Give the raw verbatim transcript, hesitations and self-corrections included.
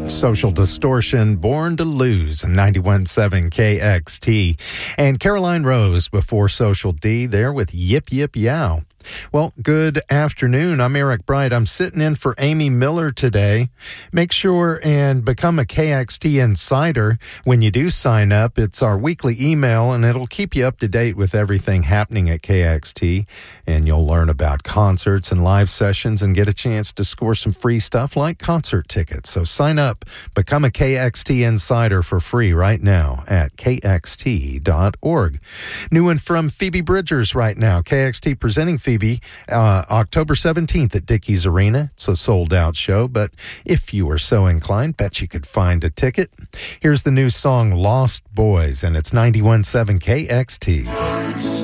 Social Distortion, Born to Lose, ninety-one point seven K X T. And Caroline Rose before Social D there with Yip Yip Yow. Well, good afternoon. I'm Eric Bright. I'm sitting in for Amy Miller today. Make sure and become a K X T Insider when you do sign up. It's our weekly email, and it'll keep you up to date with everything happening at K X T. And you'll learn about concerts and live sessions and get a chance to score some free stuff like concert tickets. So sign up, become a K X T Insider for free right now at K X T dot org. New one from Phoebe Bridgers right now. K X T presenting Phoebe. Uh, October seventeenth at Dickies Arena. It's a sold-out show, but if you were so inclined, bet you could find a ticket. Here's the new song, Lost Boys, and it's ninety-one point seven K X T.